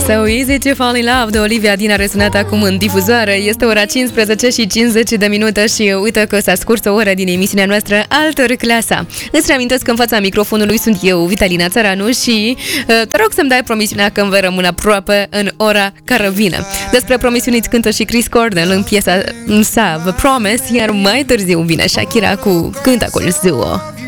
So Easy to Fall in Love de Olivia Dean a răsunat acum în difuzoare. Este ora 15 și 50 de minute și uite că s-a scurs o oră din emisiunea noastră Altor Clasa. Îți reamintesc că în fața microfonului sunt eu, Vitalina Țăranu, și te rog să-mi dai promisiunea că îmi vei rămâne aproape în ora care vine. Despre promisiuni îți cântă și Chris Cornell în piesa sa The Promise, iar mai târziu vine Shakira cu cântecul Zuo.